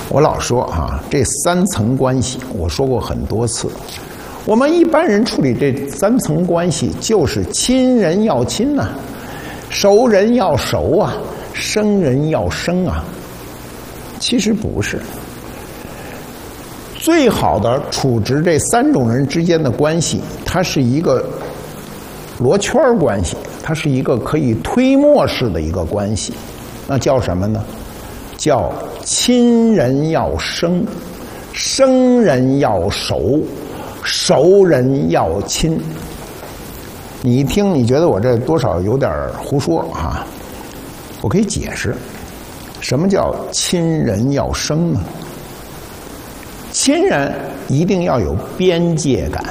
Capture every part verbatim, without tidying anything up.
我老说啊，这三层关系，我说过很多次。我们一般人处理这三层关系，就是亲人要亲呐、啊，熟人要熟啊，生人要生啊。其实不是。最好的处置这三种人之间的关系，它是一个罗圈关系，它是一个可以推磨式的一个关系。那叫什么呢？叫亲人要生，生人要熟，熟人要亲。你一听，你觉得我这多少有点胡说啊？我可以解释，什么叫亲人要生呢？亲人一定要有边界感，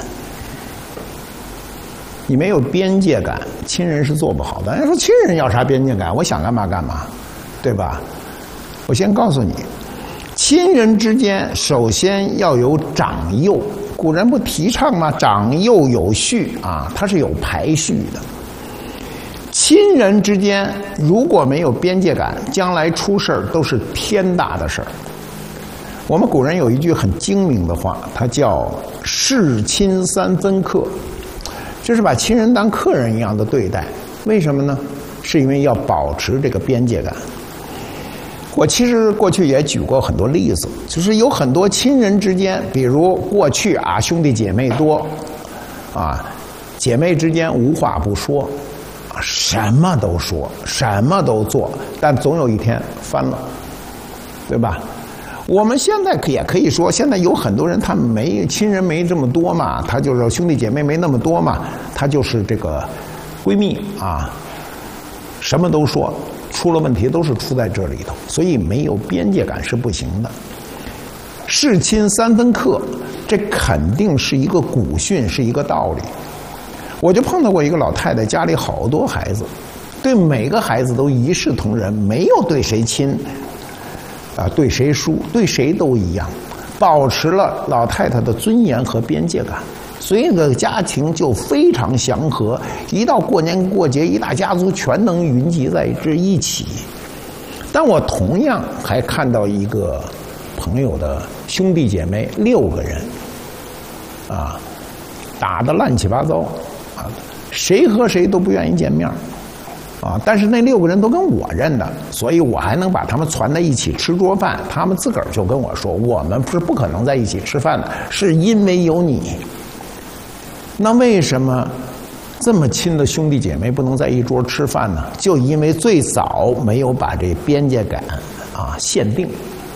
你没有边界感，亲人是做不好的。人家说亲人要啥边界感？我想干嘛干嘛，对吧？我先告诉你，亲人之间首先要有长幼，古人不提倡吗？长幼有序啊，它是有排序的。亲人之间如果没有边界感，将来出事儿都是天大的事儿。我们古人有一句很精明的话，它叫“视亲三分客”，就是把亲人当客人一样的对待。为什么呢？是因为要保持这个边界感。我其实过去也举过很多例子，就是有很多亲人之间，比如过去啊兄弟姐妹多，啊姐妹之间无话不说，啊什么都说，什么都做，但总有一天翻了，对吧？我们现在也可以说，现在有很多人他没亲人没这么多嘛，他就是兄弟姐妹没那么多嘛，他就是这个闺蜜啊，什么都说，出了问题都是出在这里头，所以没有边界感是不行的。视亲三分客，这肯定是一个古训，是一个道理。我就碰到过一个老太太，家里好多孩子，对每个孩子都一视同仁，没有对谁亲啊，对谁疏，对谁都一样，保持了老太太的尊严和边界感，所以这个家庭就非常祥和。一到过年过节，一大家族全能云集在这一起。但我同样还看到一个朋友的兄弟姐妹六个人，啊，打得乱七八糟，啊，谁和谁都不愿意见面。啊！但是那六个人都跟我认的，所以我还能把他们攒在一起吃桌饭。他们自个儿就跟我说：“我们是不可能在一起吃饭的，是因为有你。”那为什么这么亲的兄弟姐妹不能在一桌吃饭呢？就因为最早没有把这边界感啊限定。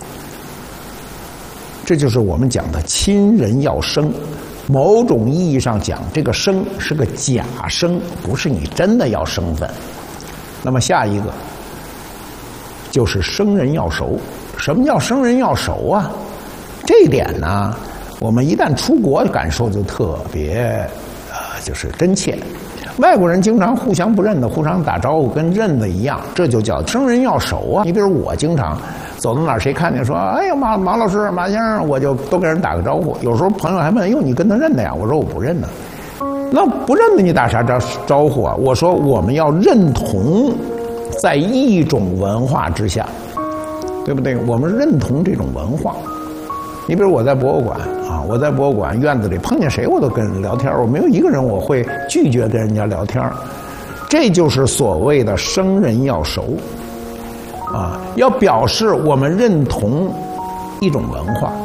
这就是我们讲的亲人要生。某种意义上讲，这个生是个假生，不是你真的要生分。那么下一个就是生人要熟。什么叫生人要熟啊？这一点呢，我们一旦出国感受就特别呃，就是真切。外国人经常互相不认的，互相打招呼跟认的一样，这就叫生人要熟啊。你比如我经常走到哪儿，谁看见说：“哎呀，马马老师、马先生”，我就都跟人打个招呼。有时候朋友还问：“哟，你跟他认的呀？”我说：“我不认的。”那不认得你打啥招招呼啊？我说我们要认同在一种文化之下，对不对？我们认同这种文化。你比如我在博物馆啊，我在博物馆院子里碰见谁我都跟人聊天，我没有一个人我会拒绝跟人家聊天。这就是所谓的生人要熟啊，要表示我们认同一种文化。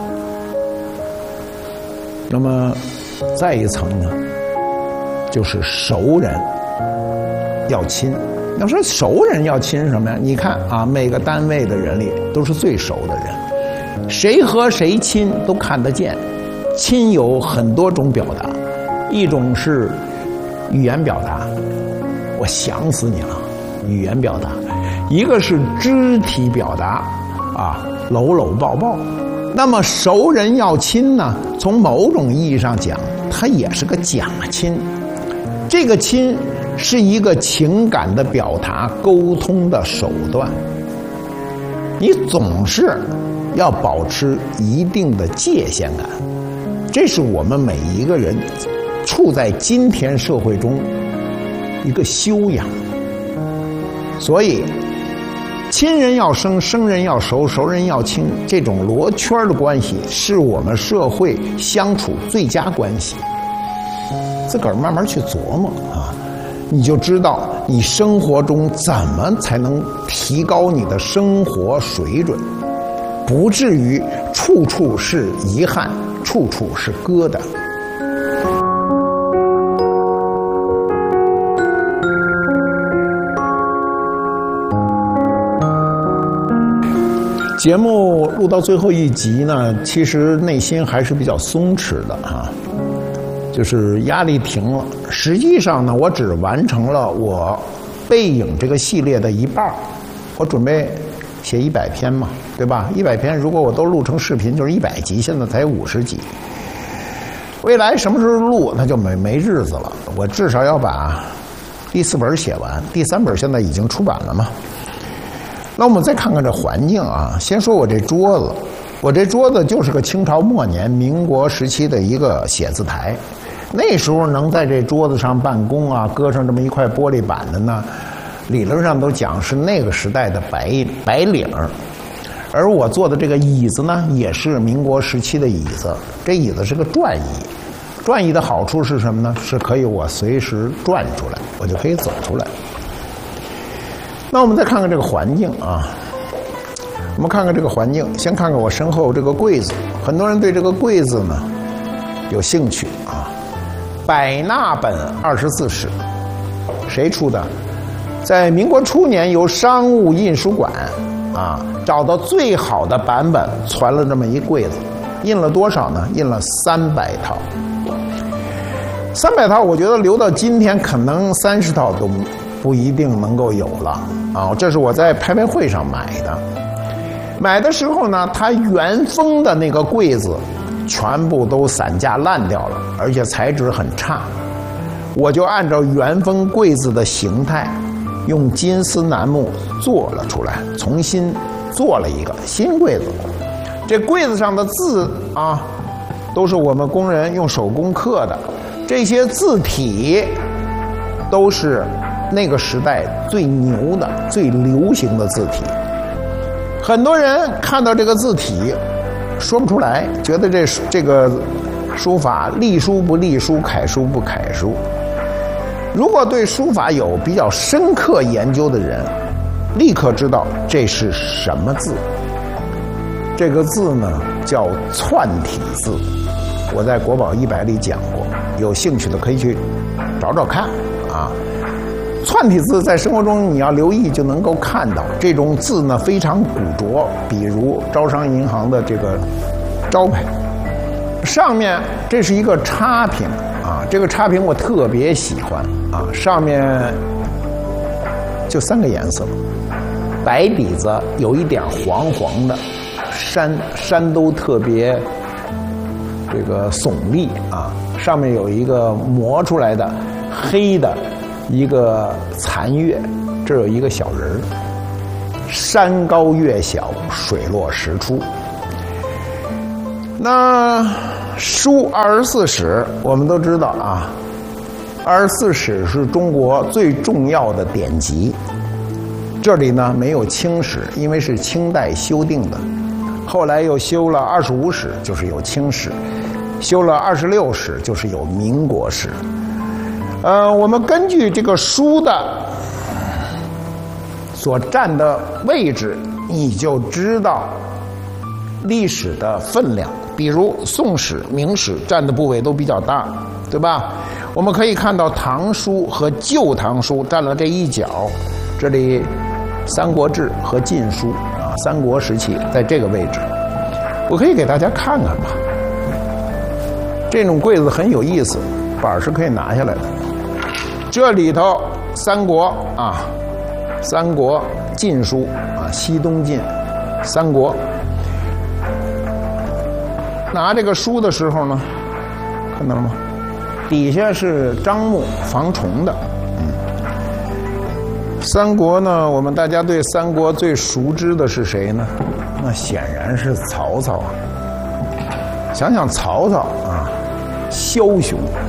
那么再一层呢，就是熟人要亲。要说熟人要亲什么呀？你看啊，每个单位的人里都是最熟的人，谁和谁亲都看得见。亲有很多种表达，一种是语言表达，我想死你了，语言表达；一个是肢体表达，啊，搂搂抱抱。那么熟人要亲呢，从某种意义上讲，它也是个假亲。这个亲是一个情感的表达、沟通的手段。你总是要保持一定的界限感，这是我们每一个人处在今天社会中一个修养。所以亲人要生，生人要熟，熟人要亲，这种罗圈的关系是我们社会相处最佳关系。自个儿慢慢去琢磨啊，你就知道你生活中怎么才能提高你的生活水准，不至于处处是遗憾，处处是疙瘩。节目录到最后一集呢，其实内心还是比较松弛的啊，就是压力停了。实际上呢，我只完成了我背影这个系列的一半，我准备写一百篇嘛，对吧？一百篇如果我都录成视频，就是一百集，现在才五十集。未来什么时候录，那就没没日子了。我至少要把第四本写完，第三本现在已经出版了嘛。那我们再看看这环境啊，先说我这桌子，我这桌子就是个清朝末年、民国时期的一个写字台。那时候能在这桌子上办公啊，搁上这么一块玻璃板的呢，理论上都讲是那个时代的白白领。而我坐的这个椅子呢，也是民国时期的椅子。这椅子是个转椅，转椅的好处是什么呢？是可以我随时转出来，我就可以走出来。那我们再看看这个环境啊，我们看看这个环境，先看看我身后这个柜子。很多人对这个柜子呢有兴趣啊。百纳本二十四史，谁出的？在民国初年，由商务印书馆啊找到最好的版本，传了这么一柜子。印了多少呢？印了三百套。三百套，我觉得留到今天，可能三十套都不一定能够有了啊！这是我在拍卖会上买的，买的时候呢，它原封的那个柜子全部都散架烂掉了，而且材质很差。我就按照原封柜子的形态，用金丝楠木做了出来，重新做了一个新柜子。这柜子上的字啊，都是我们工人用手工刻的，这些字体都是那个时代最牛的、最流行的字体。很多人看到这个字体说不出来，觉得这这个书法隶书不隶书，楷书不楷书。如果对书法有比较深刻研究的人，立刻知道这是什么字。这个字呢叫篆体字，我在国宝一百里讲过，有兴趣的可以去找找看啊。篆体字在生活中你要留意就能够看到，这种字呢非常古拙，比如招商银行的这个招牌上面，这是一个插屏啊，这个插屏我特别喜欢啊，上面就三个颜色，白底子有一点黄黄的，山山都特别这个耸立啊，上面有一个磨出来的黑的一个残月，这有一个小人儿，山高月小，水落石出。那书二十四史我们都知道啊，二十四史是中国最重要的典籍。这里呢没有清史，因为是清代修订的，后来又修了二十五史，就是有清史，修了二十六史，就是有民国史。呃，我们根据这个书的所占的位置，你就知道历史的分量。比如宋史、明史占的部位都比较大，对吧？我们可以看到唐书和旧唐书占了这一角，这里三国志和晋书啊，三国时期在这个位置，我可以给大家看看吧。这种柜子很有意思，板是可以拿下来的。这里头三国啊，三国晋书啊，西东晋三国。拿这个书的时候呢，看到了吗？底下是樟木防虫的。嗯，三国呢，我们大家对三国最熟知的是谁呢？那显然是曹操。想想曹操啊，枭雄，